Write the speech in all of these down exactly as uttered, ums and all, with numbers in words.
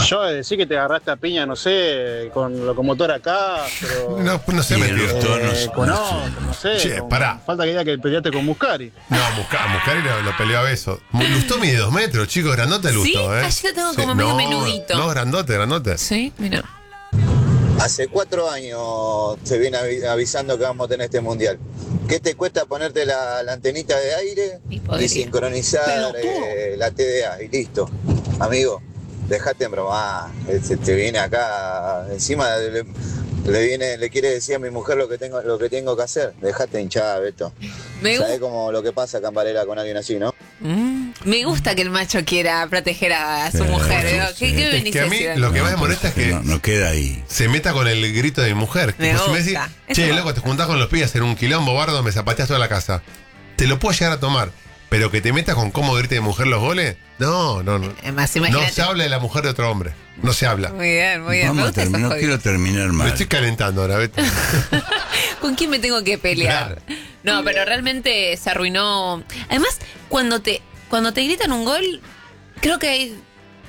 Yo decir que te agarraste a piña, no sé, con locomotora acá, pero... No, no sé mentir. Eh, con otro, no sé. Che, con- pará. Falta que diga que peleaste con Muscari. No, Muscari, Muscari lo, lo peleó a besos. Lustó mide dos metros, chicos, grandote Lustó, ¿Sí? ¿eh? Ah, yo lo tengo como medio no, menudito. No, grandote, grandote. Sí, mira. Hace cuatro años se viene avi- avisando que vamos a tener este mundial. ¿Qué te cuesta ponerte la, la antenita de aire Y y, podría. sincronizar eh, la T D A? Y listo. Amigo, dejate en broma. Se te viene acá. Encima le, le viene, le quiere decir a mi mujer lo que tengo, lo que tengo que hacer. Dejate hinchada, Beto. Me, gu- ¿Sabés cómo lo que pasa Cambarela con alguien así, no? Mm, me gusta que el macho quiera proteger a su Sí, mujer. sí, ¿no? sí. ¿Qué, qué Es que a mí necesidad? lo que más me No, molesta es pero que no, no queda ahí. se meta con el grito de mi mujer. Me Tipo, si me gusta. decís, Eso che, me loco, gusta. te juntás con los pibes en un quilombo bardo, me zapateás toda la casa. Te lo puedo llegar a tomar. Pero que te metas con cómo grite de mujer los goles, no, no, no. Además, No imagínate. se habla de la mujer de otro hombre. No se habla. Muy bien, muy bien. Me Vamos a gusta esos terminar, no códigos. quiero terminar Me mal. estoy calentando ahora, Beto. ¿Con quién me tengo que pelear? No, pero realmente se arruinó. Además, cuando te cuando te gritan un gol, creo que hay-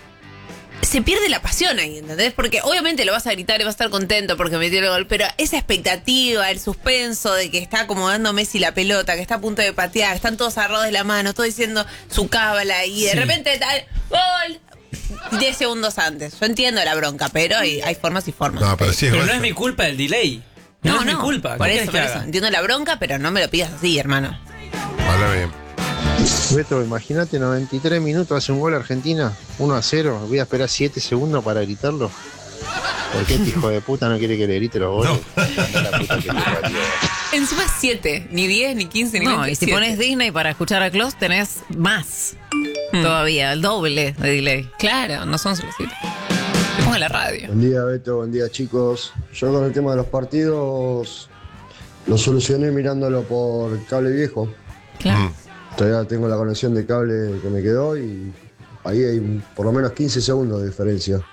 se pierde la pasión ahí, ¿entendés? Porque obviamente lo vas a gritar y vas a estar contento porque metió el gol, pero esa expectativa, el suspenso de que está acomodando Messi la pelota, que está a punto de patear, están todos agarrados de la mano, todos diciendo su cábala y de Sí. repente tal, gol, diez segundos antes. Yo entiendo la bronca, pero hay, hay formas y formas. No, pero sí es Pero no gol. es mi culpa el delay. No, es mi culpa. Por ¿Qué eso, querés por que eso. haga? Entiendo la bronca, pero no me lo pidas así, hermano. Habla bien. Beto, imagínate noventa y tres minutos, hace un gol Argentina, uno a cero. Voy a esperar siete segundos para gritarlo. ¿Por qué este hijo de puta no quiere que le grite los goles? Anda la puta que te parió. Encima siete, ni diez, ni quince, ni No, veinte, y si siete. pones Disney para escuchar a Klaus, tenés más. Todavía, el doble de delay. Claro, no son solo siete. Te pongo la radio. Buen día, Beto, buen día, chicos. Yo con el tema de los partidos lo solucioné mirándolo por cable viejo. Claro. Mm. Todavía tengo la conexión de cable que me quedó y ahí hay por lo menos quince segundos de diferencia.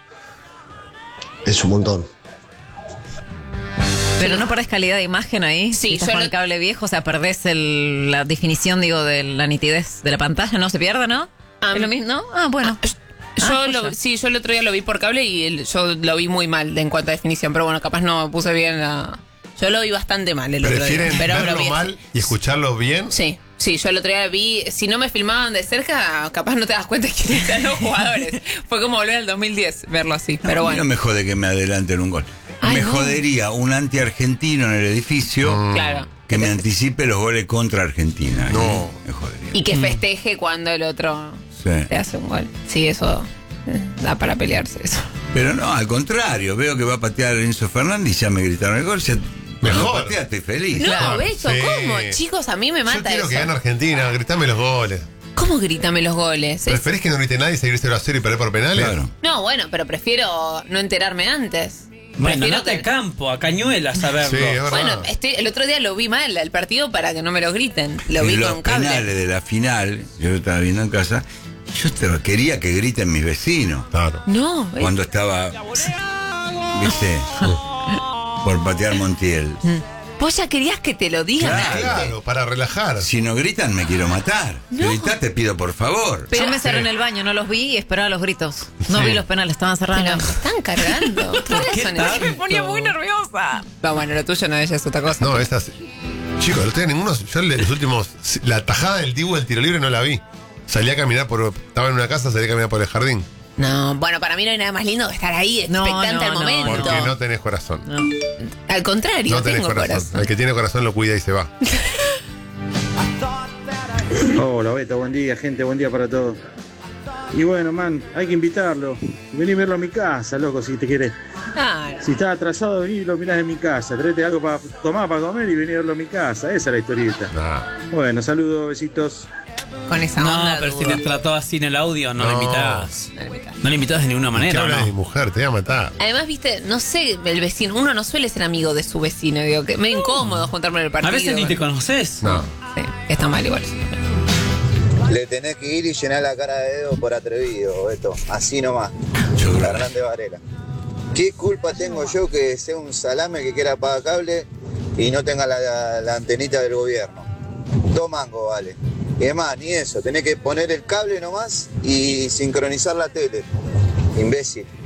Es un montón. Pero no perdés calidad de imagen ahí. Sí, si estás yo con lo- el cable viejo, o sea, perdés el- la definición, digo, de la nitidez de la pantalla, ¿no? ¿Se pierde, no? Ah, ¿Es lo mismo? ¿No? Ah, bueno. Yo Ah, lo, joya. sí, yo el otro día lo vi por cable y el- yo lo vi muy mal en cuanto a definición, pero bueno, capaz no puse bien la... Yo lo vi bastante mal el otro día. ¿Prefieren Pero lo verlo vi mal así. y escucharlo bien? Sí, sí, yo el otro día vi, si no me filmaban de cerca, capaz no te das cuenta de quiénes eran los jugadores. Fue como volver al dos mil diez verlo así, pero A mí bueno. no me jode que me adelanten un gol. Ay, me no. jodería un anti-argentino en el edificio Claro. que me anticipe los goles contra Argentina. No. Ahí Me jodería. Y que festeje cuando el otro Sí. te hace un gol. Sí, eso eh, da para pelearse eso. Pero no, al contrario, veo que va a patear Enzo Fernández y ya me gritaron el gol. Ya, cuando Mejor. patea, estoy feliz. No, Beto, sí. ¿cómo? Chicos, a mí me Yo mata quiero eso. que gane Argentina, gritame los goles. ¿Cómo grítame los goles? Es- ¿Preferís que no grite nadie y seguir cero a cero y perder por penales? Claro. No, bueno, pero prefiero no enterarme antes. Bueno, Prefiero no te que- campo, a Cañuelas a verlo. Sí, es verdad. Bueno, estoy, el otro día lo vi mal el partido para que no me lo griten. Lo En vi los con cable. penales de la final, yo lo estaba viendo en casa, yo te- quería que griten mis vecinos. Claro. No, ¿ves? Cuando estaba, viste, por patear Montiel. Vos ya querías que te lo digan. Claro. Claro, para relajar. Si no gritan, me quiero matar. No. Grita, te pido por favor. Pero yo me cerré en el baño, no los vi y esperaba los gritos. No Sí. vi los penales, estaban Pero cerrados. me están cargando. ¿Qué qué son tanto? esas? Me ponía muy nerviosa. No, bueno, lo tuyo no es es otra cosa. No, estas. Chicos, no tengo ninguno. Yo en los últimos. La tajada del Dibu del tiro libre no la vi. Salí a caminar por. Estaba en una casa, salí a caminar por el jardín. No, bueno, para mí no hay nada más lindo que estar ahí, No, expectante no, al no, momento. Porque no tenés corazón. No. Al contrario, No tenés tengo corazón. corazón. El que tiene corazón lo cuida y se va. Hola Beto, buen día gente, buen día para todos. Y bueno, man, hay que invitarlo. Vení a verlo a mi casa, loco, si te querés. Claro. Si estás atrasado, vení y lo mirás en mi casa. Tráete algo para tomar, para comer y vení a verlo a mi casa. Esa es la historieta. Nah. Bueno, saludos, besitos. Con esa No, onda. pero si dudo. te trató así en el audio, no, No. lo invitás. No le metas. No le invitás de ninguna ¿Qué manera, ¿o hablas de mi no? mujer? Te voy a matar. Además, viste, no sé, el vecino, uno no suele ser amigo de su vecino, digo, que me incómodo juntarme en el partido. A veces ni te conoces. No. Sí, está mal igual. Le tenés que ir y llenar la cara de dedo por atrevido, Beto. Así nomás. Yo creo- Fernández Varela. ¿Qué culpa tengo yo que sea un salame que quiera pagar cable y no tenga la, la antenita del gobierno? Dos mangos, vale. Y además, ni eso. Tenés que poner el cable nomás y sincronizar la tele. Imbécil.